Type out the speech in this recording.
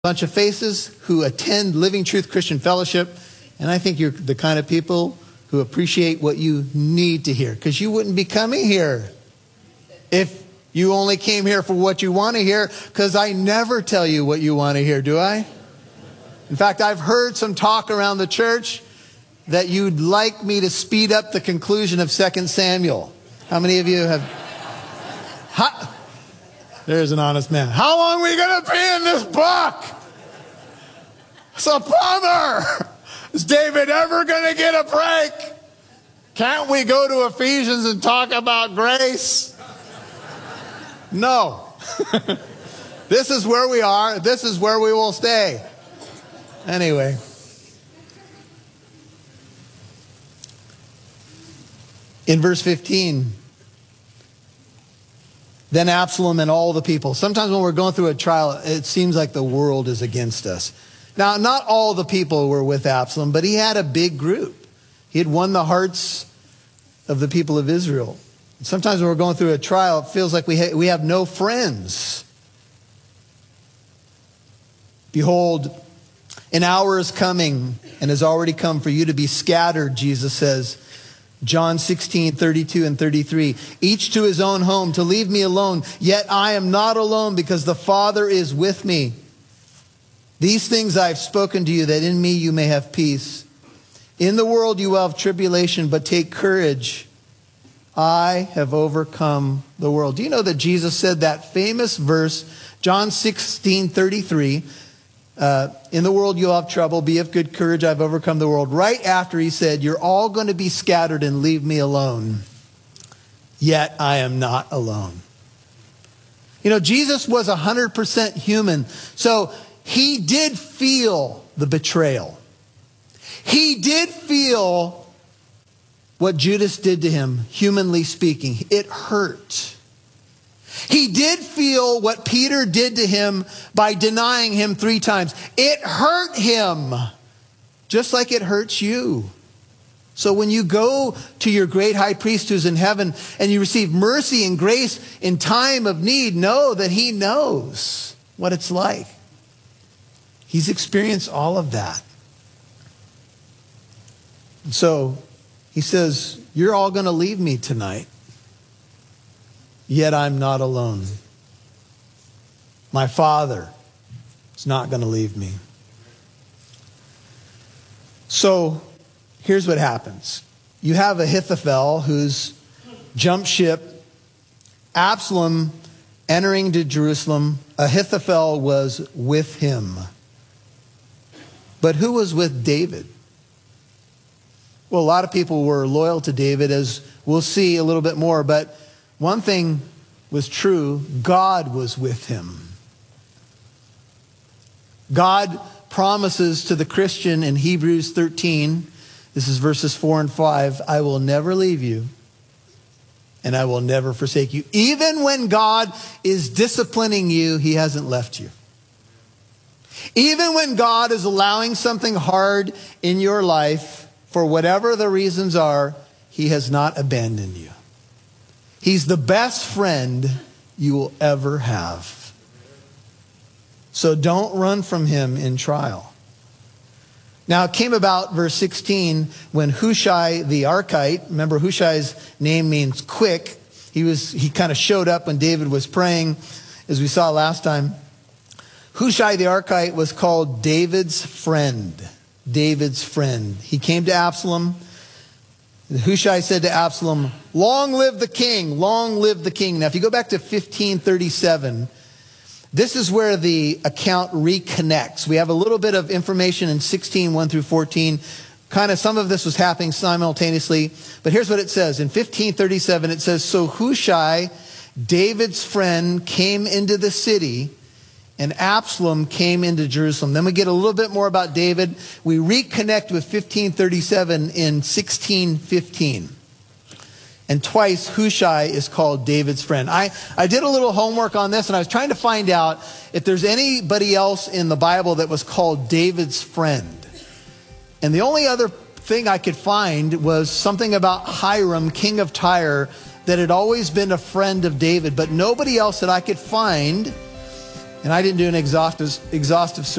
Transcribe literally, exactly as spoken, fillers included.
bunch of faces who attend Living Truth Christian Fellowship, and I think you're the kind of people who appreciate what you need to hear, because you wouldn't be coming here if you only came here for what you want to hear, because I never tell you what you want to hear, do I? In fact, I've heard some talk around the church that you'd like me to speed up the conclusion of Second Samuel. How many of you have... How, there's an honest man. How long are we going to be in this book? It's a bummer. Is David ever going to get a break? Can't we go to Ephesians and talk about grace? No. This is where we are. This is where we will stay. Anyway. In verse fifteen, then Absalom and all the people. Sometimes when we're going through a trial, it seems like the world is against us. Now, not all the people were with Absalom, but he had a big group. He had won the hearts of the people of Israel. Sometimes when we're going through a trial, it feels like we, ha- we have no friends. Behold, an hour is coming and has already come for you to be scattered, Jesus says. John sixteen, thirty-two and thirty-three. Each to his own home, to leave me alone. Yet I am not alone, because the Father is with me. These things I have spoken to you, that in me you may have peace. In the world you will have tribulation, but take courage. I have overcome the world. Do you know that Jesus said that famous verse, John sixteen, thirty-three, uh, in the world you'll have trouble, be of good courage, I've overcome the world. Right after he said, you're all going to be scattered and leave me alone. Yet I am not alone. You know, Jesus was one hundred percent human. So he did feel the betrayal. He did feel what Judas did to him, humanly speaking. It hurt. He did feel what Peter did to him by denying him three times. It hurt him, just like it hurts you. So when you go to your great high priest who's in heaven and you receive mercy and grace in time of need, know that he knows what it's like. He's experienced all of that. And so he says, you're all going to leave me tonight. Yet I'm not alone. My Father is not going to leave me. So here's what happens. You have Ahithophel who's jumped ship. Absalom entering to Jerusalem. Ahithophel was with him. But who was with David? Well, a lot of people were loyal to David, as we'll see a little bit more. But one thing was true. God was with him. God promises to the Christian in Hebrews thirteen, this is verses four and five, I will never leave you and I will never forsake you. Even when God is disciplining you, he hasn't left you. Even when God is allowing something hard in your life, for whatever the reasons are, he has not abandoned you. He's the best friend you will ever have. So don't run from him in trial. Now it came about, verse sixteen, when Hushai the Archite, remember Hushai's name means quick. He was he kind of showed up when David was praying, as we saw last time. Hushai the Archite was called David's friend. David's friend. He came to Absalom. Hushai said to Absalom, long live the king, long live the king. Now, if you go back to fifteen thirty-seven, this is where the account reconnects. We have a little bit of information in sixteen, one through fourteen. Kind of some of this was happening simultaneously. But here's what it says. In fifteen thirty-seven, it says, so Hushai, David's friend, came into the city, and Absalom came into Jerusalem. Then we get a little bit more about David. We reconnect with fifteen thirty-seven in sixteen fifteen. And twice Hushai is called David's friend. I, I did a little homework on this, and I was trying to find out if there's anybody else in the Bible that was called David's friend. And the only other thing I could find was something about Hiram, king of Tyre, that had always been a friend of David. But nobody else that I could find And I didn't do an exhaustive, exhaustive